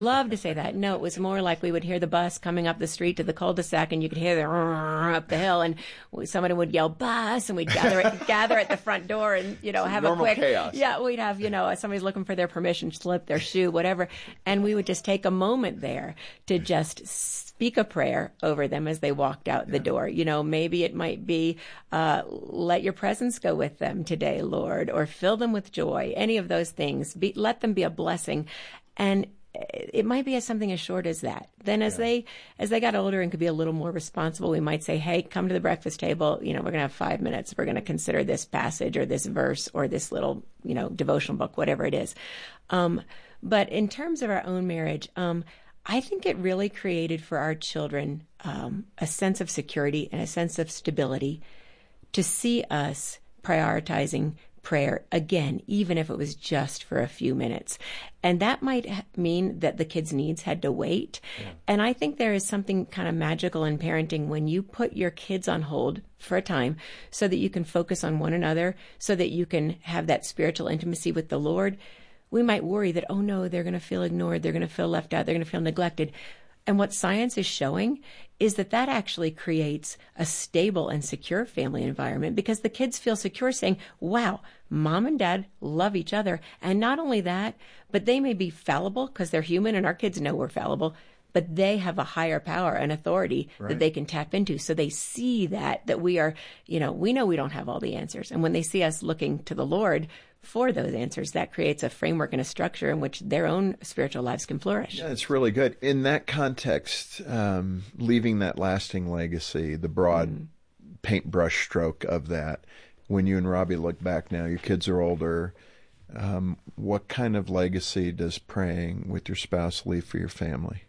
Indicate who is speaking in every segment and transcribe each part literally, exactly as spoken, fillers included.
Speaker 1: Love to say that. No, it was more like we would hear the bus coming up the street to the cul-de-sac, and you could hear the up the hill, and somebody would yell bus, and we'd gather at, gather at the front door, and you know have a quick
Speaker 2: chaos.
Speaker 1: Yeah, we'd have you know somebody's looking for their permission slip, their shoe, whatever, and we would just take a moment there to just speak a prayer over them as they walked out yeah. the door. You know, maybe it might be uh, let your presence go with them today, Lord, or fill them with joy. Any of those things. Be, let them be a blessing, and it might be as something as short as that. Then as yeah. they as they got older and could be a little more responsible, we might say, hey, come to the breakfast table. You know, we're going to have five minutes. We're going to consider this passage or this verse or this little, you know, devotional book, whatever it is. Um, but in terms of our own marriage, um, I think it really created for our children um, a sense of security and a sense of stability to see us prioritizing prayer again, even if it was just for a few minutes. And that might mean that the kids' needs had to wait. Yeah. And I think there is something kind of magical in parenting when you put your kids on hold for a time so that you can focus on one another, so that you can have that spiritual intimacy with the Lord. We might worry that, oh no, they're going to feel ignored, they're going to feel left out, they're going to feel neglected. And what science is showing is that that actually creates a stable and secure family environment, because the kids feel secure saying, wow, mom and dad love each other. And not only that, but they may be fallible because they're human and our kids know we're fallible, but they have a higher power and authority right. that they can tap into. So they see that, that we are, you know, we know we don't have all the answers. And when they see us looking to the Lord for those answers, that creates a framework and a structure in which their own spiritual lives can flourish.
Speaker 2: Yeah, it's really good. In that context, um, leaving that lasting legacy, the broad mm. paintbrush stroke of that, when you and Robbie look back now, your kids are older, um, what kind of legacy does praying with your spouse leave for your family?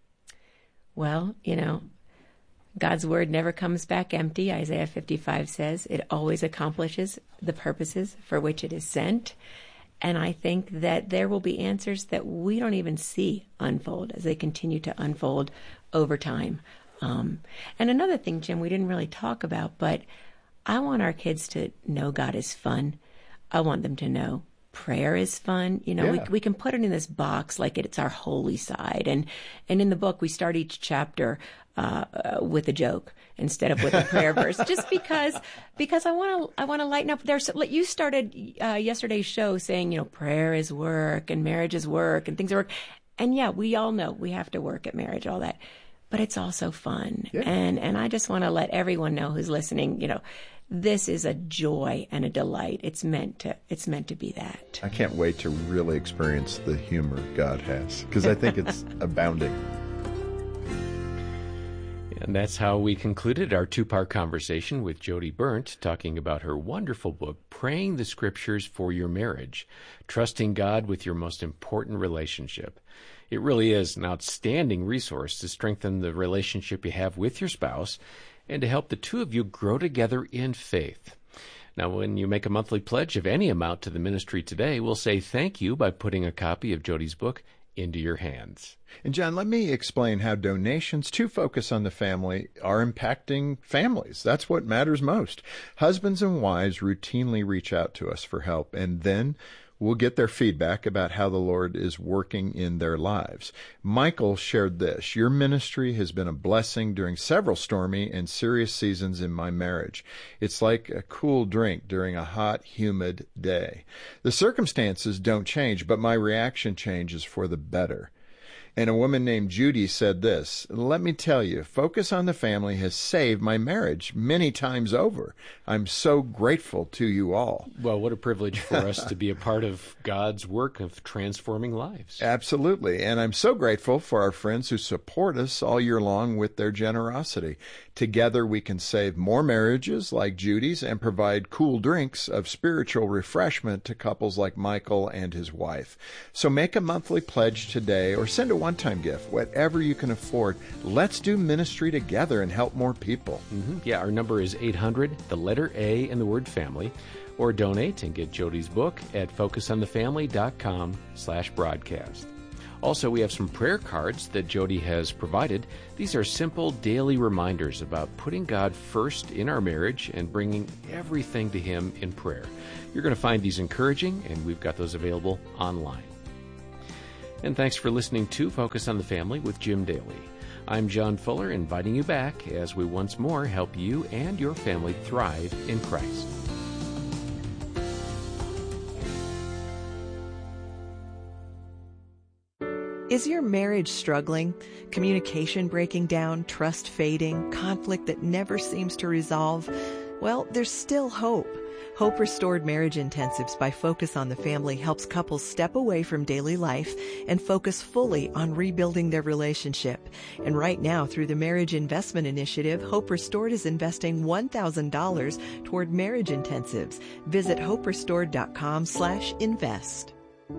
Speaker 1: Well, you know, God's word never comes back empty. Isaiah fifty-five says it always accomplishes the purposes for which it is sent. And I think that there will be answers that we don't even see unfold as they continue to unfold over time. Um, and another thing, Jim, we didn't really talk about, but I want our kids to know God is fun. I want them to know prayer is fun. You know, yeah. we we can put it in this box like it's our holy side. And and in the book, we start each chapter uh, uh, with a joke instead of with a prayer verse, just because because I want to I want to lighten up. There's you started uh, yesterday's show saying, you know, prayer is work and marriage is work and things are work. And yeah, we all know we have to work at marriage, all that. But it's also fun. Yeah. And and I just want to let everyone know who's listening, you know, this is a joy and a delight. It's meant to it's meant to be that.
Speaker 2: I can't wait to really experience the humor God has, because I think it's abounding.
Speaker 3: And that's how we concluded our two-part conversation with Jody Berndt, talking about her wonderful book, Praying the Scriptures for Your Marriage, Trusting God with Your Most Important Relationship. It really is an outstanding resource to strengthen the relationship you have with your spouse and to help the two of you grow together in faith. Now, when you make a monthly pledge of any amount to the ministry today, we'll say thank you by putting a copy of Jody's book into your hands.
Speaker 2: And John, let me explain how donations to Focus on the Family are impacting families. That's what matters most. Husbands and wives routinely reach out to us for help, and then we'll get their feedback about how the Lord is working in their lives. Michael shared this: your ministry has been a blessing during several stormy and serious seasons in my marriage. It's like a cool drink during a hot, humid day. The circumstances don't change, but my reaction changes for the better. And a woman named Judy said this: let me tell you, Focus on the Family has saved my marriage many times over. I'm so grateful to you all.
Speaker 3: Well, what a privilege for us to be a part of God's work of transforming lives.
Speaker 2: Absolutely. And I'm so grateful for our friends who support us all year long with their generosity. Together we can save more marriages like Judy's and provide cool drinks of spiritual refreshment to couples like Michael and his wife. So make a monthly pledge today or send a one-time gift, whatever you can afford. Let's do ministry together and help more people.
Speaker 3: Mm-hmm. Yeah, our number is eight hundred, the letter A and the word family, or donate and get Jody's book at focusonthefamily.com slash broadcast. Also, we have some prayer cards that Jody has provided. These are simple daily reminders about putting God first in our marriage and bringing everything to Him in prayer. You're going to find these encouraging, and we've got those available online. And thanks for listening to Focus on the Family with Jim Daly. I'm John Fuller, inviting you back as we once more help you and your family thrive in Christ.
Speaker 4: Is your marriage struggling? Communication breaking down, trust fading, conflict that never seems to resolve? Well, there's still hope. Hope Restored Marriage Intensives by Focus on the Family helps couples step away from daily life and focus fully on rebuilding their relationship. And right now, through the Marriage Investment Initiative, Hope Restored is investing one thousand dollars toward marriage intensives. Visit hoperestored.com slash invest.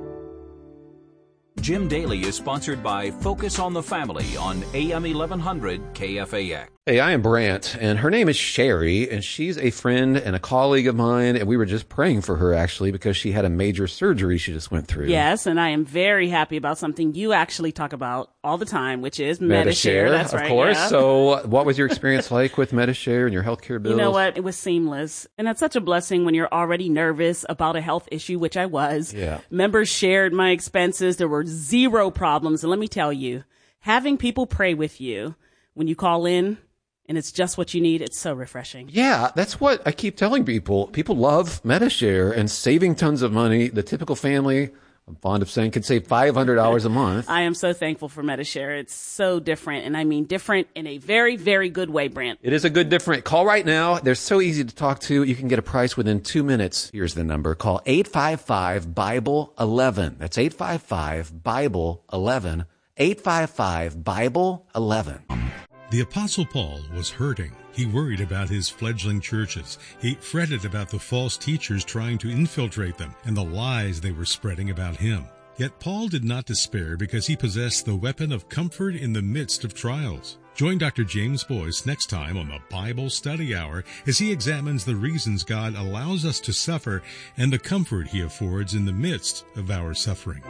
Speaker 5: Jim Daly is sponsored by Focus on the Family on A M eleven hundred K F A X.
Speaker 6: Hey, I am Brant, and her name is Sherry, and she's a friend and a colleague of mine, and we were just praying for her, actually, because she had a major surgery she just went through.
Speaker 7: Yes, and I am very happy about something you actually talk about all the time, which is Medi-Share.
Speaker 6: Medi-Share,
Speaker 7: That's
Speaker 6: of
Speaker 7: right,
Speaker 6: course.
Speaker 7: yeah.
Speaker 6: So what was your experience like with Medi-Share and your healthcare bills?
Speaker 7: You know what? It was seamless. And that's such a blessing when you're already nervous about a health issue, which I was.
Speaker 6: Yeah.
Speaker 7: Members shared my expenses. There were zero problems. And let me tell you, having people pray with you when you call in, and it's just what you need, it's so refreshing.
Speaker 6: Yeah, that's what I keep telling people. People love Medi-Share and saving tons of money. The typical family, I'm fond of saying, could save five hundred dollars a month.
Speaker 7: I am so thankful for Medi-Share. It's so different, and I mean different in a very, very good way, Brant.
Speaker 6: It is a good different. Call right now. They're so easy to talk to. You can get a price within two minutes. Here's the number. Call eight five five, Bible eleven. That's eight five five, Bible eleven. eight five five, Bible eleven.
Speaker 8: The Apostle Paul was hurting. He worried about his fledgling churches. He fretted about the false teachers trying to infiltrate them and the lies they were spreading about him. Yet Paul did not despair because he possessed the weapon of comfort in the midst of trials. Join Doctor James Boyce next time on the Bible Study Hour as he examines the reasons God allows us to suffer and the comfort he affords in the midst of our suffering.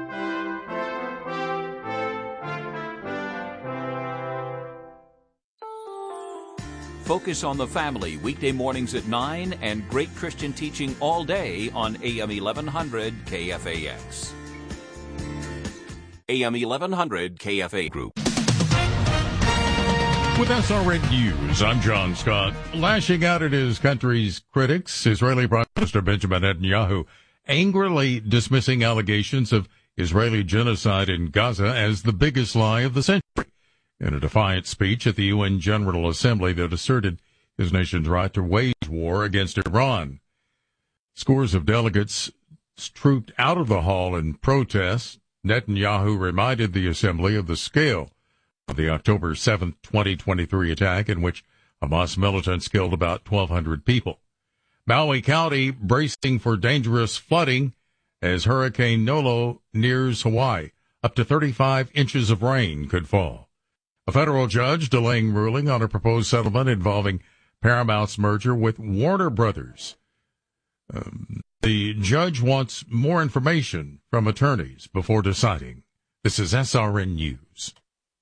Speaker 5: Focus on the Family, weekday mornings at nine, and great Christian teaching all day on A M eleven hundred K F A X. A M eleven hundred K F A Group.
Speaker 9: With S R N News, I'm John Scott. Lashing out at his country's critics, Israeli Prime Minister Benjamin Netanyahu angrily dismissing allegations of Israeli genocide in Gaza as the biggest lie of the century. In a defiant speech at the U N General Assembly that asserted his nation's right to wage war against Iran. Scores of delegates trooped out of the hall in protest. Netanyahu reminded the assembly of the scale of the October seventh, twenty twenty-three attack in which Hamas militants killed about twelve hundred people. Maui County bracing for dangerous flooding as Hurricane Nolo nears Hawaii. Up to thirty-five inches of rain could fall. A federal judge delaying ruling on a proposed settlement involving Paramount's merger with Warner Brothers. Um, the judge wants more information from attorneys before deciding. This is S R N News.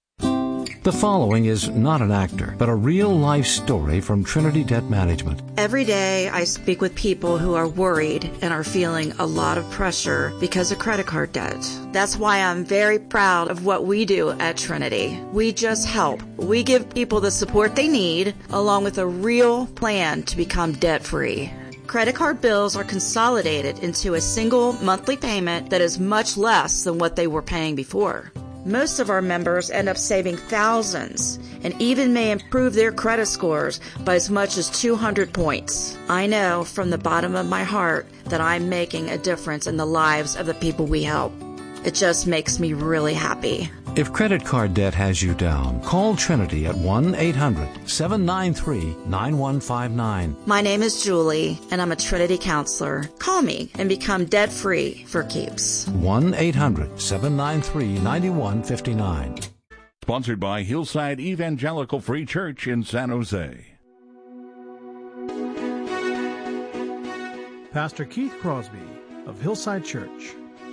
Speaker 10: The following is not an actor, but a real-life story from Trinity Debt Management.
Speaker 11: Every day I speak with people who are worried and are feeling a lot of pressure because of credit card debt. That's why I'm very proud of what we do at Trinity. We just help. We give people the support they need, along with a real plan to become debt-free. Credit card bills are consolidated into a single monthly payment that is much less than what they were paying before. Most of our members end up saving thousands and even may improve their credit scores by as much as two hundred points. I know from the bottom of my heart that I'm making a difference in the lives of the people we help. It just makes me really happy.
Speaker 10: If credit card debt has you down, call Trinity at one eight hundred, seven nine three, nine one five nine.
Speaker 11: My name is Julie, and I'm a Trinity counselor. Call me and become debt-free for keeps.
Speaker 10: one eight hundred, seven nine three, nine one five nine.
Speaker 12: Sponsored by Hillside Evangelical Free Church in San Jose.
Speaker 13: Pastor Keith Crosby of Hillside Church.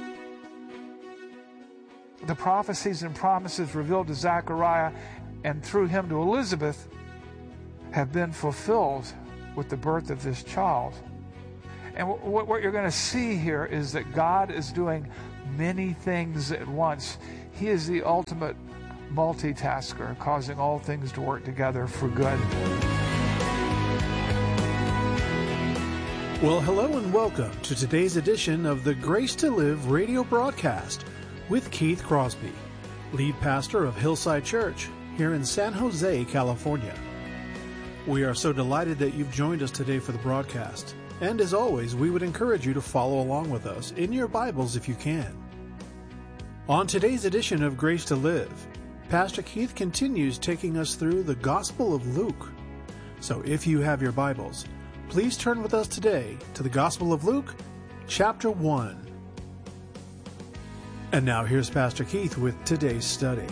Speaker 14: The prophecies and promises revealed to Zechariah and through him to Elizabeth have been fulfilled with the birth of this child. And what you're going to see here is that God is doing many things at once. He is the ultimate multitasker, causing all things to work together for good.
Speaker 13: Well, hello and welcome to today's edition of the Grace to Live radio broadcast with Keith Crosby, lead pastor of Hillside Church here in San Jose, California. We are so delighted that you've joined us today for the broadcast. And as always, we would encourage you to follow along with us in your Bibles if you can. On today's edition of Grace to Live, Pastor Keith continues taking us through the Gospel of Luke. So if you have your Bibles, please turn with us today to the Gospel of Luke, chapter one. And now here's Pastor Keith with today's study.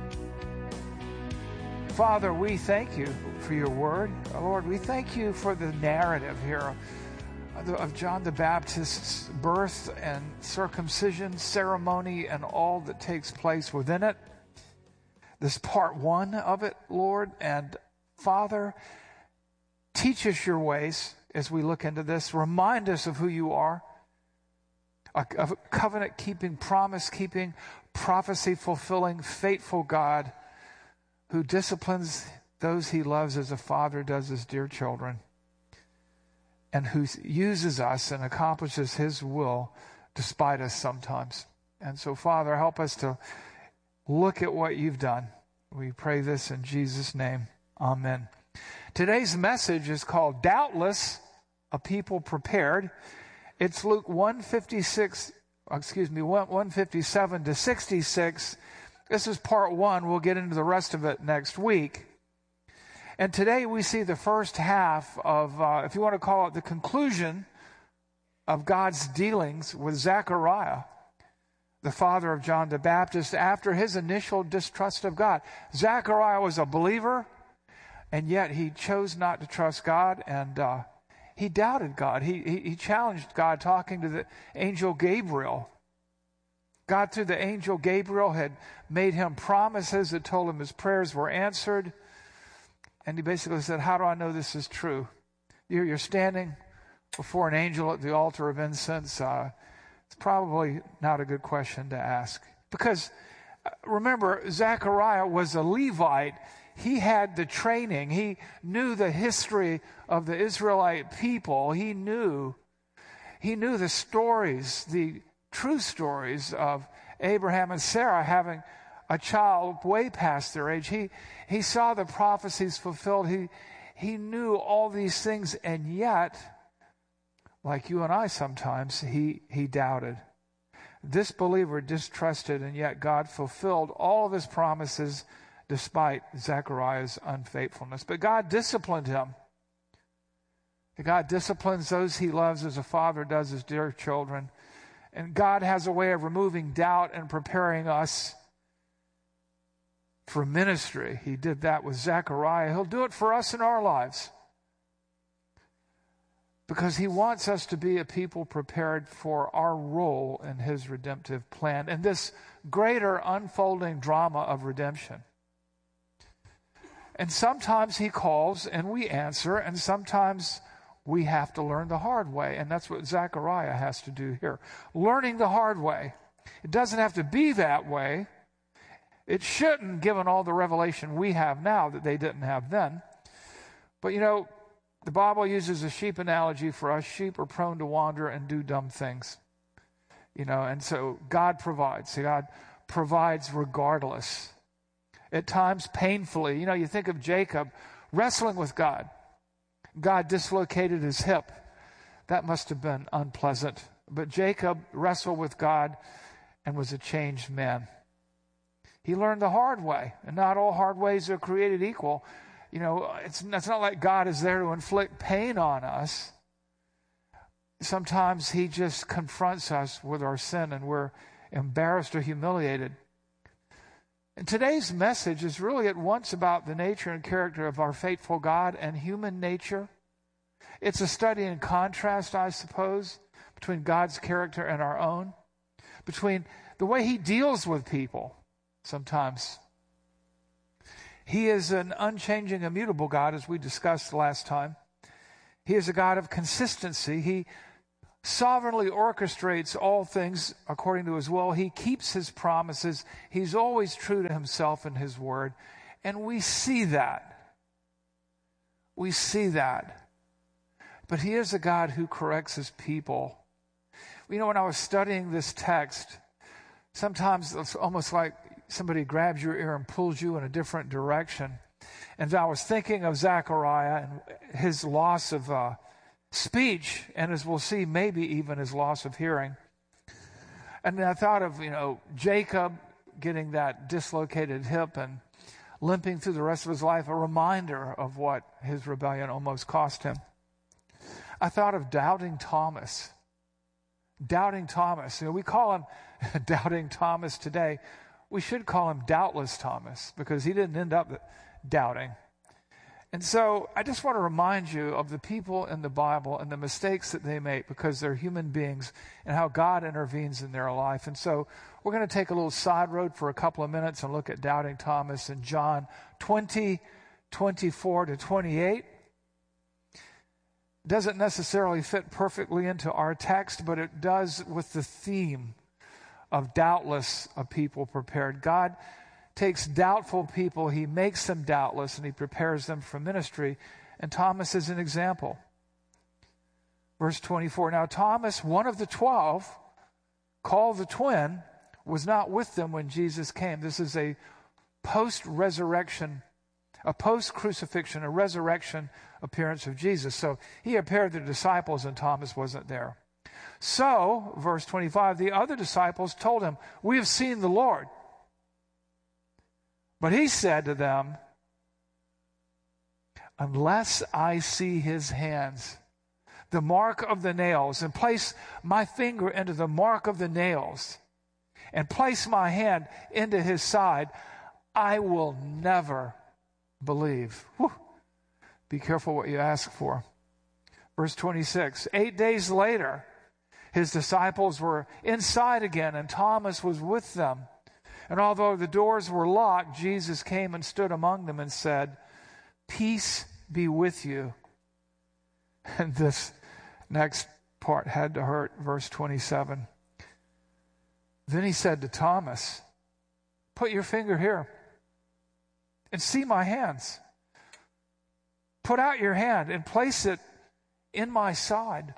Speaker 14: Father, we thank you for your word. Lord, we thank you for the narrative here of John the Baptist's birth and circumcision ceremony and all that takes place within it. This part one of it, Lord. And Father, teach us your ways as we look into this. Remind us of who you are. A, a covenant-keeping, promise-keeping, prophecy-fulfilling, faithful God who disciplines those he loves as a father does his dear children, and who uses us and accomplishes his will despite us sometimes. And so, Father, help us to look at what you've done. We pray this in Jesus' name. Amen. Today's message is called Doubtless a People Prepared. It's Luke one fifty-six, excuse me, one fifty-seven to sixty-six. This is part one. We'll get into the rest of it next week. And today we see the first half of, uh, if you want to call it the conclusion of God's dealings with Zechariah, the father of John the Baptist, after his initial distrust of God. Zechariah was a believer, and yet he chose not to trust God, and uh, he doubted God. He, he, he challenged God, talking to the angel Gabriel. God, through the angel Gabriel, had made him promises that told him his prayers were answered. And he basically said, how do I know this is true? You're, you're standing before an angel at the altar of incense. Uh, it's probably not a good question to ask. Because uh, remember, Zechariah was a Levite. He had the training. He knew the history of the Israelite people. He knew, he knew the stories, the true stories of Abraham and Sarah having a child way past their age. He he saw the prophecies fulfilled. He he knew all these things, and yet, like you and I sometimes, he he doubted. This believer distrusted, and yet God fulfilled all of his promises despite Zechariah's unfaithfulness. But God disciplined him. God disciplines those he loves as a father does his dear children. And God has a way of removing doubt and preparing us for ministry. He did that with Zechariah. He'll do it for us in our lives, because he wants us to be a people prepared for our role in his redemptive plan and this greater unfolding drama of redemption. And sometimes he calls and we answer, and sometimes we have to learn the hard way. And that's what Zechariah has to do here. Learning the hard way. It doesn't have to be that way. It shouldn't, given all the revelation we have now that they didn't have then. But you know, the Bible uses a sheep analogy for us. Sheep are prone to wander and do dumb things. You know, and so God provides. God provides regardless. At times painfully. You know, you think of Jacob wrestling with God. God dislocated his hip. That must have been unpleasant. But Jacob wrestled with God and was a changed man. He learned the hard way, and not all hard ways are created equal. You know, it's, it's not like God is there to inflict pain on us. Sometimes he just confronts us with our sin, and we're embarrassed or humiliated. And today's message is really at once about the nature and character of our faithful God and human nature. It's a study in contrast, I suppose, between God's character and our own, between the way he deals with people sometimes. He is an unchanging, immutable God, as we discussed last time. He is a God of consistency. He sovereignly orchestrates all things according to his will. He keeps his promises. He's always true to himself and his word. And we see that. We see that. But he is a God who corrects his people. You know, when I was studying this text, sometimes it's almost like somebody grabs your ear and pulls you in a different direction. And I was thinking of Zechariah and his loss of uh, speech, and as we'll see, maybe even his loss of hearing. And I thought of, you know, Jacob getting that dislocated hip and limping through the rest of his life, a reminder of what his rebellion almost cost him. I thought of Doubting Thomas. Doubting Thomas. You know, we call him Doubting Thomas today. We should call him Doubtless Thomas, because he didn't end up doubting. And so I just want to remind you of the people in the Bible and the mistakes that they make, because they're human beings, and how God intervenes in their life. And so we're going to take a little side road for a couple of minutes and look at Doubting Thomas in John twenty, twenty-four to twenty-eight. Doesn't necessarily fit perfectly into our text, but it does with the theme of doubtless a people prepared. God takes doubtful people, he makes them doubtless, and he prepares them for ministry. And Thomas is an example. Verse twenty-four, now Thomas, one of the twelve, called the twin, was not with them when Jesus came. This is a post-resurrection, a post-crucifixion, a resurrection appearance of Jesus. So he appeared to the disciples and Thomas wasn't there. So, verse twenty-five, the other disciples told him, we have seen the Lord. But he said to them, unless I see his hands, the mark of the nails, and place my finger into the mark of the nails, and place my hand into his side, I will never believe. Whew. Be careful what you ask for. Verse twenty-six, eight days later, his disciples were inside again, and Thomas was with them. And although the doors were locked, Jesus came and stood among them and said, peace be with you. And this next part had to hurt. Verse twenty-seven. Then he said to Thomas, put your finger here and see my hands. Put out your hand and place it in my side.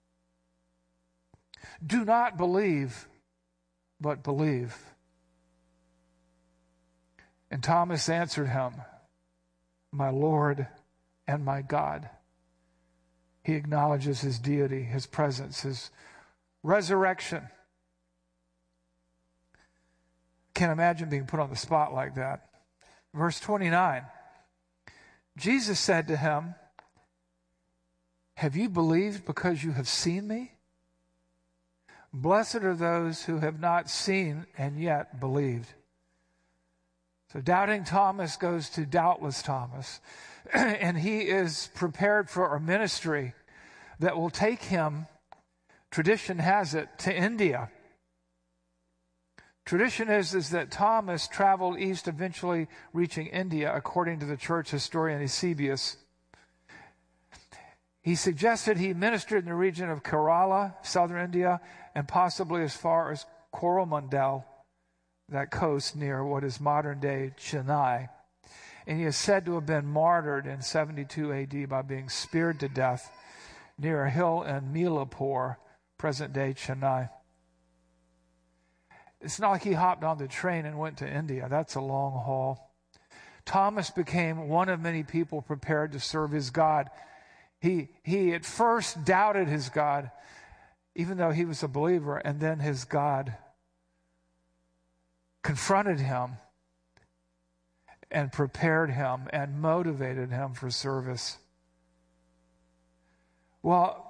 Speaker 14: Do not believe, but believe. And Thomas answered him, my Lord and my God. He acknowledges his deity, his presence, his resurrection. Can't imagine being put on the spot like that. Verse twenty-nine. Jesus said to him, have you believed because you have seen me? Blessed are those who have not seen and yet believed. So Doubting Thomas goes to Doubtless Thomas, and he is prepared for a ministry that will take him, tradition has it, to India. Tradition is, is that Thomas traveled east, eventually reaching India, according to the church historian Eusebius. He suggested he ministered in the region of Kerala, southern India, and possibly as far as Coromandel, that coast near what is modern-day Chennai. And he is said to have been martyred in seventy-two A D by being speared to death near a hill in Milapur, present-day Chennai. It's not like he hopped on the train and went to India. That's a long haul. Thomas became one of many people prepared to serve his God. He, he at first doubted his God, even though he was a believer, and then his God confronted him and prepared him and motivated him for service. Well,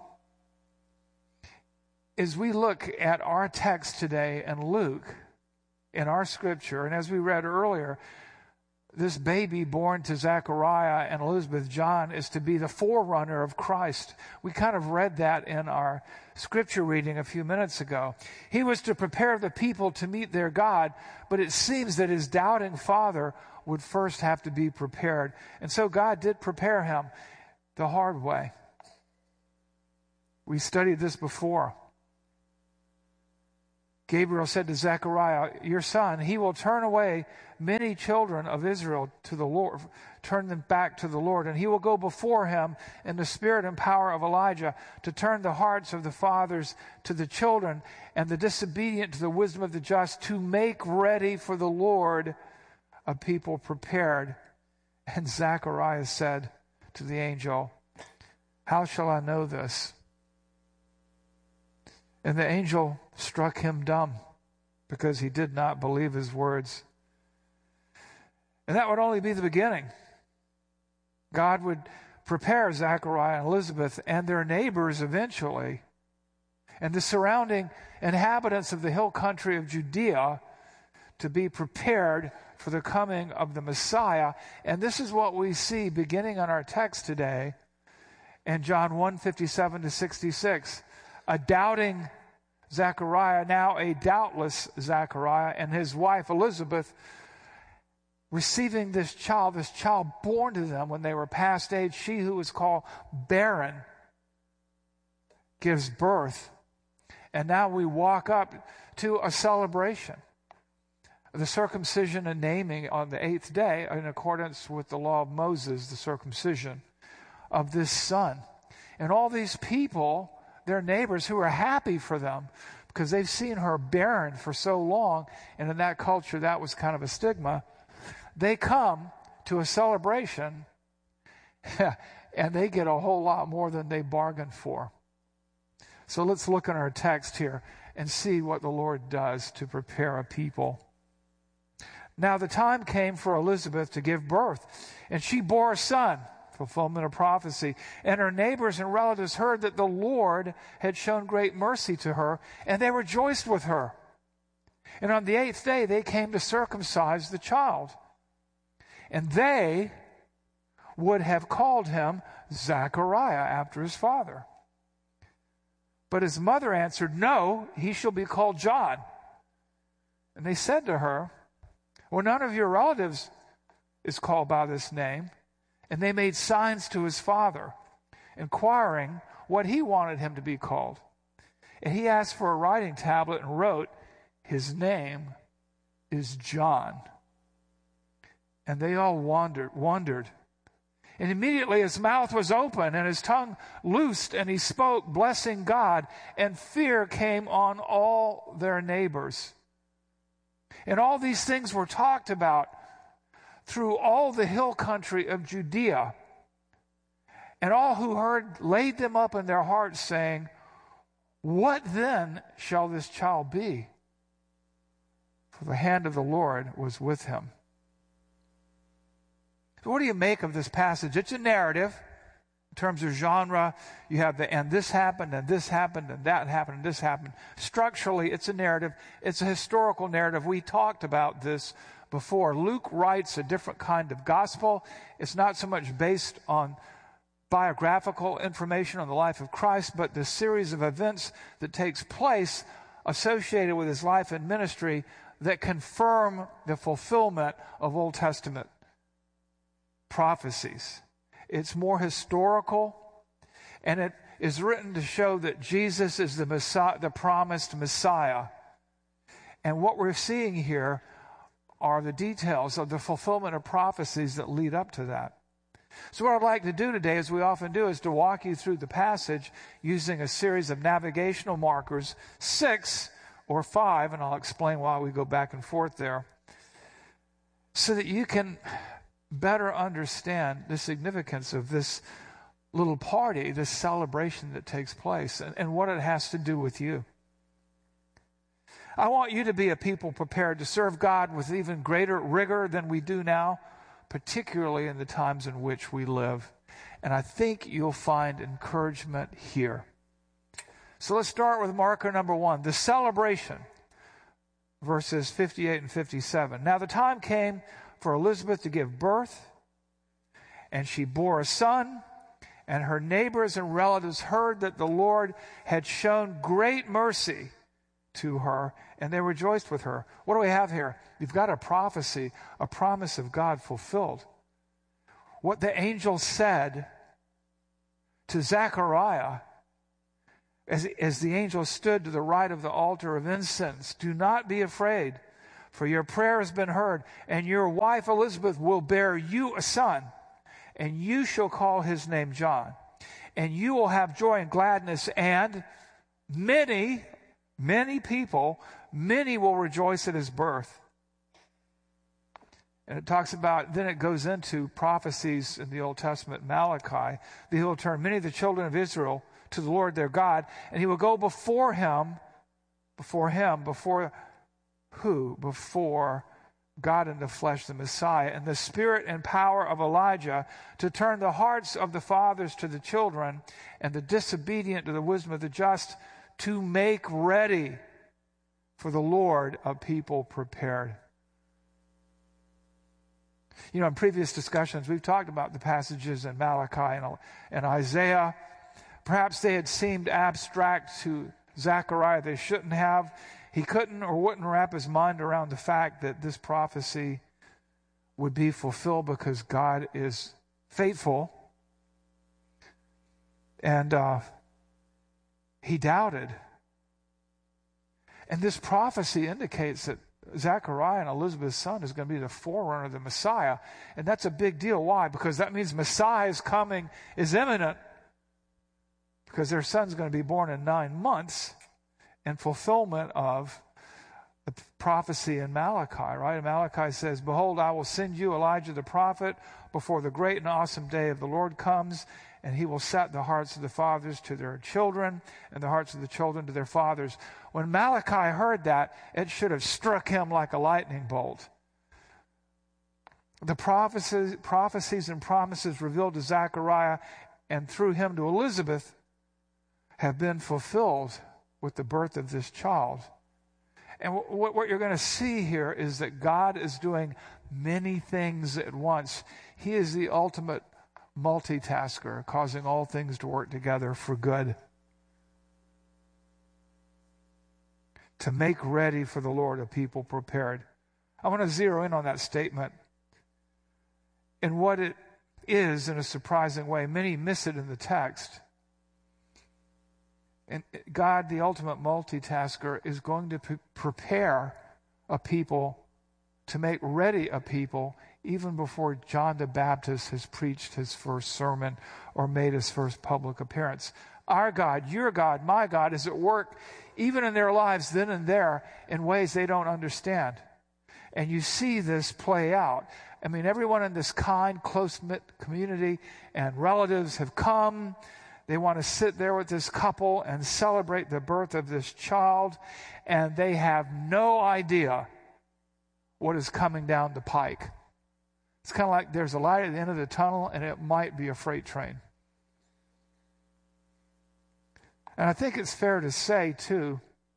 Speaker 14: as we look at our text today in Luke, in our scripture, and as we read earlier, this baby born to Zechariah and Elizabeth John is to be the forerunner of Christ. We kind of read that in our scripture reading a few minutes ago. He was to prepare the people to meet their God, but it seems that his doubting father would first have to be prepared. And so God did prepare him the hard way. We studied this before. Gabriel said to Zechariah, your son, he will turn away many children of Israel to the Lord, turn them back to the Lord, and he will go before him in the spirit and power of Elijah to turn the hearts of the fathers to the children and the disobedient to the wisdom of the just, to make ready for the Lord a people prepared. And Zechariah said to the angel, how shall I know this? And the angel struck him dumb because he did not believe his words. And that would only be the beginning. God would prepare Zechariah and Elizabeth and their neighbors eventually, and the surrounding inhabitants of the hill country of Judea, to be prepared for the coming of the Messiah. And this is what we see beginning on our text today in John one, fifty-seven to sixty-six. A doubting Zechariah, now a doubtless Zechariah, and his wife Elizabeth receiving this child, this child born to them when they were past age. She who was called barren gives birth. And now we walk up to a celebration. The circumcision and naming on the eighth day, in accordance with the law of Moses, the circumcision of this son. And all these people, their neighbors, who are happy for them because they've seen her barren for so long, and in that culture that was kind of a stigma, they come to a celebration and they get a whole lot more than they bargained for. So let's look at our text here and see what the Lord does to prepare a people. Now the time came for Elizabeth to give birth, and she bore a son, fulfillment of prophecy. And her neighbors and relatives heard that the Lord had shown great mercy to her, and they rejoiced with her. And on the eighth day they came to circumcise the child. And they would have called him Zechariah after his father. But his mother answered, no, he shall be called John. And they said to her, well, none of your relatives is called by this name. And they made signs to his father, inquiring what he wanted him to be called. And he asked for a writing tablet and wrote, his name is John. And they all wondered, wondered. And immediately his mouth was open and his tongue loosed, and he spoke, blessing God, and fear came on all their neighbors. And all these things were talked about through all the hill country of Judea. And all who heard laid them up in their hearts, saying, what then shall this child be? For the hand of the Lord was with him. So what do you make of this passage? It's a narrative. In terms of genre, you have the, and this happened, and this happened, and that happened, and this happened. Structurally, it's a narrative. It's a historical narrative. We talked about this before. Luke writes a different kind of gospel. It's not so much based on biographical information on the life of Christ, but the series of events that takes place associated with his life and ministry that confirm the fulfillment of Old Testament prophecies. It's more historical, and it is written to show that Jesus is the Messiah, the promised Messiah. And what we're seeing here are the details of the fulfillment of prophecies that lead up to that. So what I'd like to do today, as we often do, is to walk you through the passage using a series of navigational markers, six or five, and I'll explain why we go back and forth there, so that you can better understand the significance of this little party, this celebration that takes place, and, and what it has to do with you. I want you to be a people prepared to serve God with even greater rigor than we do now, particularly in the times in which we live. And I think you'll find encouragement here. So let's start with marker number one, the celebration, verses fifty-eight and fifty-seven. Now the time came for Elizabeth to give birth, and she bore a son, and her neighbors and relatives heard that the Lord had shown great mercy to her, and they rejoiced with her. What do we have here? You've got a prophecy, a promise of God fulfilled. What the angel said to Zechariah as, as the angel stood to the right of the altar of incense, "Do not be afraid, for your prayer has been heard, and your wife Elizabeth will bear you a son, and you shall call his name John. And you will have joy and gladness, and many, many people, many will rejoice at his birth." And it talks about, then it goes into prophecies in the Old Testament, Malachi, that he will turn many of the children of Israel to the Lord their God, and he will go before him, before him, before who? Before God in the flesh, the Messiah, and the spirit and power of Elijah, to turn the hearts of the fathers to the children, and the disobedient to the wisdom of the just, to make ready for the Lord a people prepared. You know, in previous discussions, we've talked about the passages in Malachi and, and Isaiah. Perhaps they had seemed abstract to Zechariah. They shouldn't have. He couldn't or wouldn't wrap his mind around the fact that this prophecy would be fulfilled because God is faithful. And uh, he doubted. And this prophecy indicates that Zechariah and Elizabeth's son is going to be the forerunner of the Messiah. And that's a big deal. Why? Because that means Messiah's coming is imminent. Because their son's going to be born in nine months in fulfillment of the prophecy in Malachi, right? And Malachi says, "Behold, I will send you Elijah the prophet before the great and awesome day of the Lord comes, and he will set the hearts of the fathers to their children and the hearts of the children to their fathers." When Malachi heard that, it should have struck him like a lightning bolt. The prophecies, prophecies and promises revealed to Zechariah and through him to Elizabeth have been fulfilled with the birth of this child. And what, what you're going to see here is that God is doing many things at once. He is the ultimate multitasker, causing all things to work together for good. To make ready for the Lord a people prepared. I want to zero in on that statement and what it is in a surprising way. Many miss it in the text. And God, the ultimate multitasker, is going to pre- prepare a people, to make ready a people, even before John the Baptist has preached his first sermon or made his first public appearance. Our God, your God, my God, is at work even in their lives then and there in ways they don't understand. And you see this play out. I mean, everyone in this kind, close-knit community and relatives have come. They want to sit there with this couple and celebrate the birth of this child, and they have no idea what is coming down the pike. It's kind of like there's a light at the end of the tunnel, and it might be a freight train. And I think it's fair to say, too,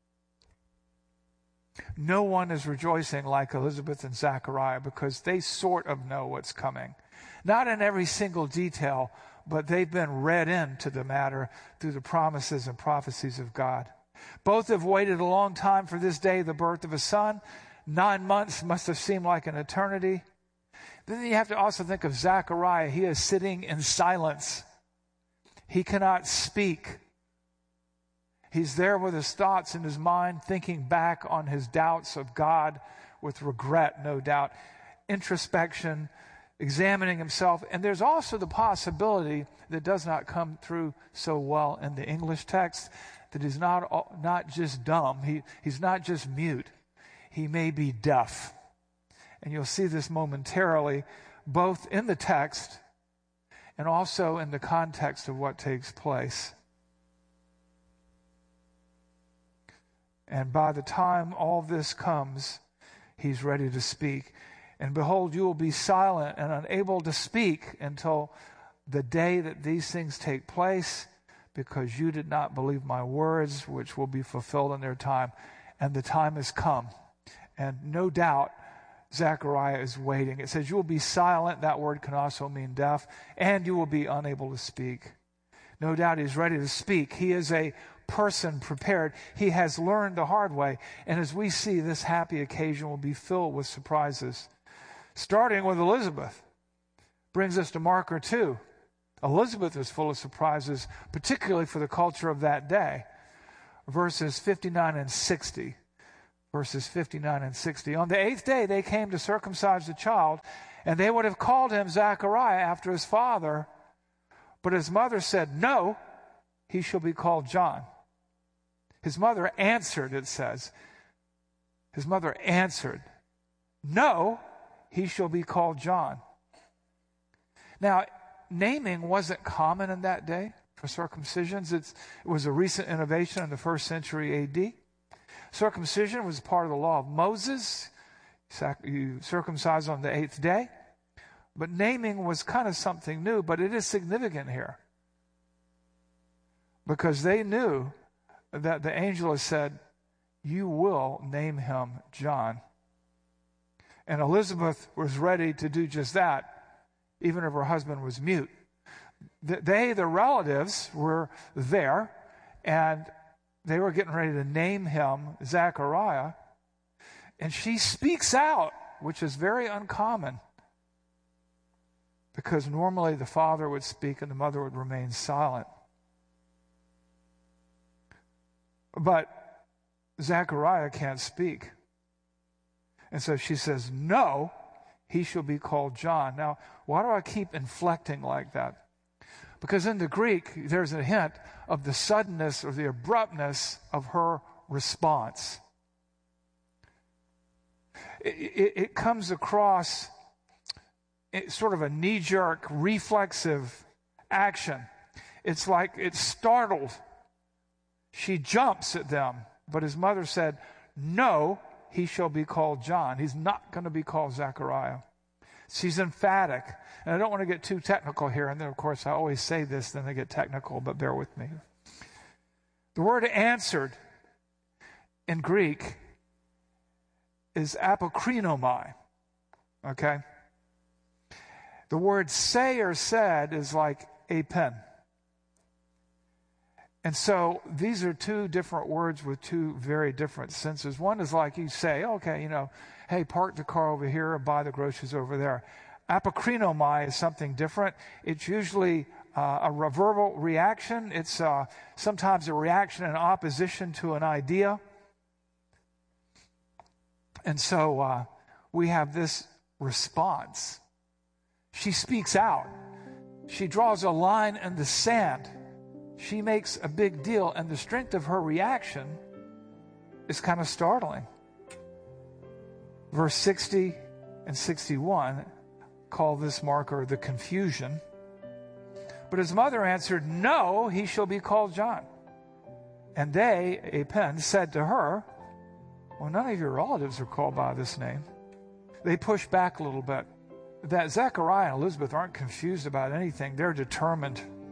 Speaker 14: no one is rejoicing like Elizabeth and Zechariah because they sort of know what's coming. Not in every single detail, but they've been read into the matter through the promises and prophecies of God. Both have waited a long time for this day, the birth of a son. Nine months must have seemed like an eternity. Then you have to also think of Zechariah. He is sitting in silence. He cannot speak. He's there with his thoughts in his mind, thinking back on his doubts of God with regret, no doubt, introspection, examining himself. And there's also the possibility that does not come through so well in the English text, that he's not, not just dumb. He, he's not just mute. He may be deaf. And you'll see this momentarily, both in the text and also in the context of what takes place. And by the time all this comes, he's ready to speak. And behold, you will be silent and unable to speak until the day that these things take place, because you did not believe my words, which will be fulfilled in their time. And the time has come. And no doubt, Zechariah is waiting. It says you will be silent. That word can also mean deaf. And you will be unable to speak. No doubt he's ready to speak. He is a person prepared. He has learned the hard way. And as we see, this happy occasion will be filled with surprises. Starting with Elizabeth. Brings us to marker two. Elizabeth is full of surprises, particularly for the culture of that day. verses fifty-nine and sixty. Verses fifty-nine and sixty. On the eighth day they came to circumcise the child, and they would have called him Zechariah after his father. But his mother said, "No, he shall be called John." His mother answered, it says. His mother answered, "No, he shall be called John." Now, naming wasn't common in that day for circumcisions. It's, it was a recent innovation in the first century A D. Circumcision was part of the law of Moses. You circumcise on the eighth day. But naming was kind of something new, but it is significant here. Because they knew that the angel has said, "You will name him John." And Elizabeth was ready to do just that, even if her husband was mute. They, the relatives, were there, and they were getting ready to name him Zechariah. And she speaks out, which is very uncommon, because normally the father would speak and the mother would remain silent. But Zechariah can't speak. And so she says, "No, he shall be called John." Now, why do I keep inflecting like that? Because in the Greek, there's a hint of the suddenness or the abruptness of her response. It, it, it comes across it's sort of a knee-jerk, reflexive action. It's like it's startled. She jumps at them. But his mother said, "No, he shall be called John." He's not going to be called Zechariah. She's emphatic. And I don't want to get too technical here. And then, of course, I always say this, then I get technical, but bear with me. The word answered in Greek is apokrinomai. Okay? The word say or said is like apen. And so these are two different words with two very different senses. One is like you say, okay, you know, hey, park the car over here and buy the groceries over there. Apokrinomai is something different. It's usually uh, a verbal reaction. It's uh, sometimes a reaction in opposition to an idea. And so uh, we have this response. She speaks out. She draws a line in the sand. She makes a big deal, and the strength of her reaction is kind of startling. Verse sixty and sixty-one call this marker the confusion. But his mother answered, "No, he shall be called John." And they, apen, said to her, "Well, none of your relatives are called by this name." They pushed back a little bit. That Zechariah and Elizabeth aren't confused about anything. They're determined.